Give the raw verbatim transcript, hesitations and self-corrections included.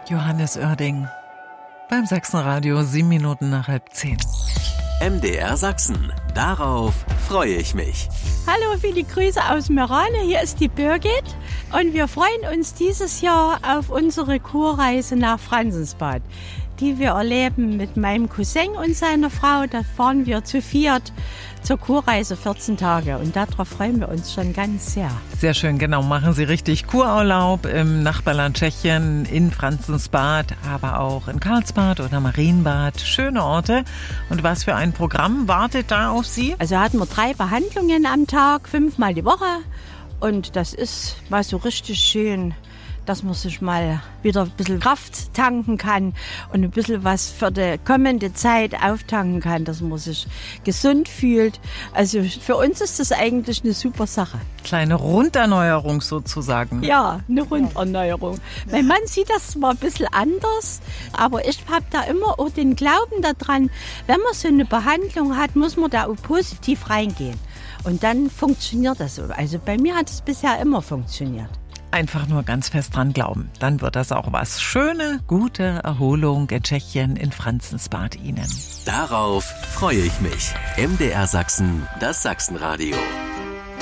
Johannes Oerding beim Sachsenradio, sieben Minuten nach halb zehn. M D R Sachsen, darauf freue ich mich. Hallo, viele Grüße aus Merane, hier ist die Birgit und wir freuen uns dieses Jahr auf unsere Kurreise nach Franzensbad, die wir erleben mit meinem Cousin und seiner Frau. Da fahren wir zu viert zur Kurreise vierzehn Tage und darauf freuen wir uns schon ganz sehr. Sehr schön, genau. Machen Sie richtig Kururlaub im Nachbarland Tschechien, in Franzensbad, aber auch in Karlsbad oder Marienbad. Schöne Orte. Und was für ein Programm wartet da auf Sie? Also hatten wir drei Behandlungen am Tag, fünfmal die Woche. Und das ist mal so richtig schön, dass man sich mal wieder ein bisschen Kraft tanken kann und ein bisschen was für die kommende Zeit auftanken kann, dass man sich gesund fühlt. Also für uns ist das eigentlich eine super Sache. Kleine Runderneuerung sozusagen. Ja, eine Runderneuerung. Mein Mann sieht das zwar ein bisschen anders, aber ich habe da immer auch den Glauben daran, wenn man so eine Behandlung hat, muss man da auch positiv reingehen. Und dann funktioniert das so. Also bei mir hat es bisher immer funktioniert. Einfach nur ganz fest dran glauben. Dann wird das auch was. Schöne, gute Erholung in Tschechien, in Franzensbad Ihnen. Darauf freue ich mich. M D R Sachsen, das Sachsenradio.